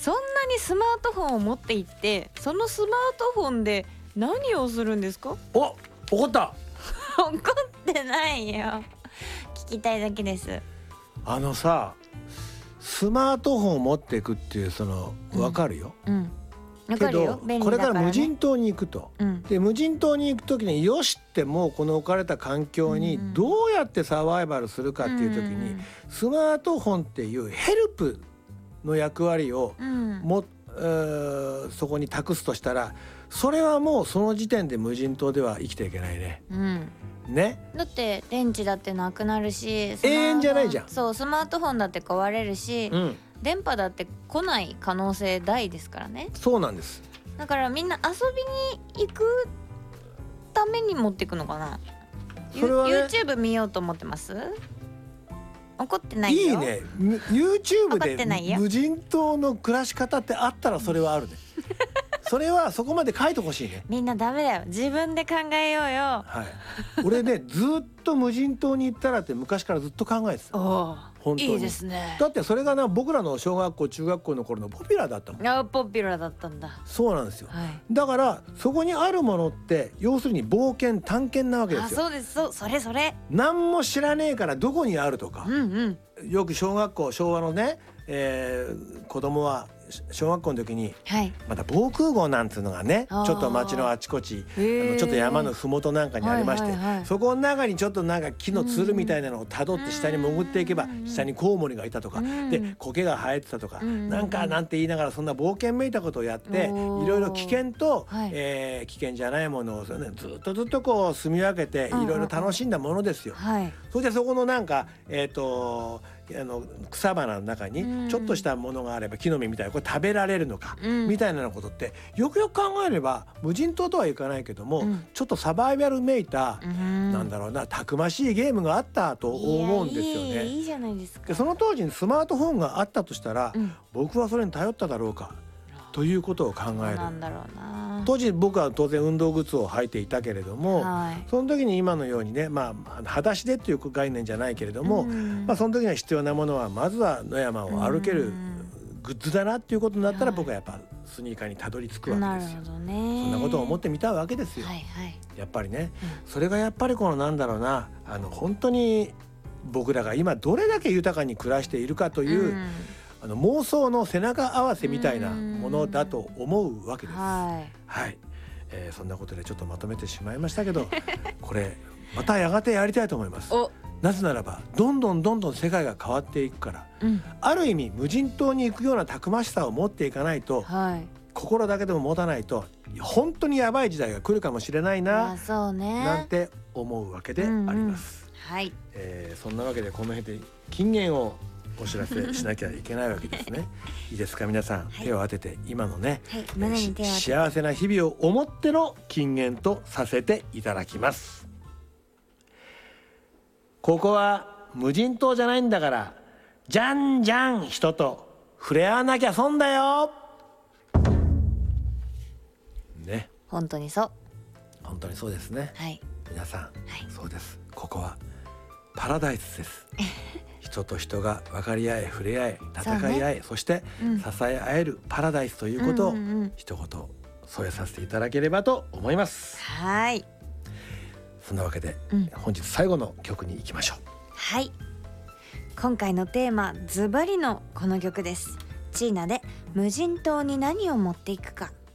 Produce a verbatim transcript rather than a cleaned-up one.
そんなにスマートフォンを持って行って、そのスマートフォンで何をするんですか？ お、怒った怒ってないよ、聞きたいだけです。 あのさ、スマートフォンを持っていくっていうその分かるよ、 うん、分けかるよ、 ど便利だからね。 これから無人島に行くと、 うん、 で無人島に行く時によしってもうこの置かれた環境にどうやってサバイバルするかっていう時に、 うんスマートフォンっていうヘルプの役割をうんも、えーそこに託すとしたら、それはもうその時点で無人島では生きていけないね。 うんね。 だって電池だってなくなるし、 永遠じゃないじゃん。 そう、スマートフォンだって壊れるし、 うん、 電波だって来ない可能性大ですからね。 そうなんです。 だからみんな遊びに行くために持っていくのかな。 それはね、 YouTube 見ようと思ってます？怒ってないよ。 いいね。YouTube 怒ってないよで無人島の暮らし方ってあったらそれはあるね。それはそこまで書いてほしいね。 みんなダメだよ、自分で考えようよ。 はい。俺ね、ずっと無人島に行ったらって昔からずっと考えてた。 おー、 本当にいいですね。 だってそれがな、僕らの小学校中学校の頃のポピュラーだったもん。 あ、ポピュラーだったんだ。 そうなんですよ。 はい。 だからそこにあるものって要するに冒険探検なわけであ、 すよ。 そうです、そう、それそれ。 何も知らねえからどこにあるとかう、んうん。 よく小学校昭和のね、えー子供は小学校の時にはい。 まだ防空壕なんていうのがね、ちあーょっと町のあちこち、あへーのちょっと山のふもとなんかにありまして、 はいはいはい、 そこの中にちょっとなんか木のつるみたいなのをたどって下に潜っていけばうん下にコウモリがいたとか、 うんで苔が生えてたとか、 うんなんかなんて言いながらそんな冒険めいたことをやっていおーろいろ危険と、 はいえー危険じゃないものをそれねずっとずっとこう住み分けていろいろ楽しんだものですよ。 はい。 それでそこのなんかえっ、とあの草花の中にちょっとしたものがあれば木の実みたいなこれ食べられるのか、 うんみたいなことってよくよく考えれば無人島とはいかないけども、 うんちょっとサバイバルめいた、 うんなんだろうな、たくましいゲームがあったと思うんですよいや、いい、 ね。 いいじゃないですか。 でその当時にスマートフォンがあったとしたら、 うん僕はそれに頼っただろうかということを考そうえる。 なんだろうな。 当時僕は当然運動靴を履いていたけれども、 はい。 その時に今のようにね、まあ裸足でっていう概念じゃないけれども、 うんまあその時には必要なものはまずは野山を歩けるグッズだなっていうことになったら、僕はやっぱスニーカーにたどり着くわけですよ。 なるほどね。 そんなことを思ってみたわけですよ。 はいはい。 やっぱりね、それがやっぱりこのなんだろうな、あの本当に僕らが今どれだけ豊かに暮らしているかという、 うんあの妄想の背中合わせみたいなものだと思うわけです。 はい。 はい、えーそんなことでちょっとまとめてしまいましたけどこれまたやがてやりたいと思います。 お、 なぜならばどんどんどんどん世界が変わっていくから、 うん、 ある意味無人島に行くようなたくましさを持っていかないと、 はい。 心だけでも持たないと本当にやばい時代が来るかもしれないな、 あ、そうね。 なんて思うわけであります。 うんうん、はい。 えーそんなわけでこの辺で金言をお知らせしなきゃいけないわけですね。いいですか皆さん、 はい、 手を当てて今のね、 はい、胸に手を当てて幸せな日々を思っての金言とさせていただきます。ここは無人島じゃないんだから、じゃんじゃん人と触れ合わなきゃ損だよね。 本当にそう。 本当にそうですね。 はい。 皆さん、 はい、 そうです。ここはパラダイスです。人と人が分かり合え、触れ合え、戦い合え、 そ,、ね、そして、うん、支え合えるパラダイスということを、うんうんうん、一言添えさせていただければと思います。 はい。 そんなわけで、 うん、 本日最後の曲に行きましょう。 はい。今回のテーマズバリのこの曲です。チーナで無人島に何を持っていくか。